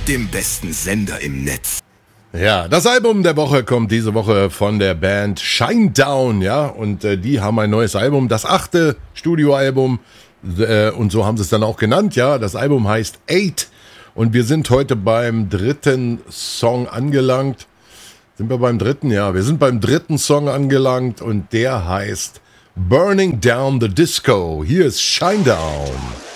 dem besten Sender im Netz. Ja, das Album der Woche kommt diese Woche von der Band Shinedown, ja, und die haben ein neues Album, das 8. Studioalbum, und so haben sie es dann auch genannt, ja, das Album heißt 8 und wir sind heute beim 3. Song angelangt. Sind wir beim 3.? Ja, wir sind beim 3. Song angelangt und der heißt Burning Down the Disco. Hier ist Shinedown.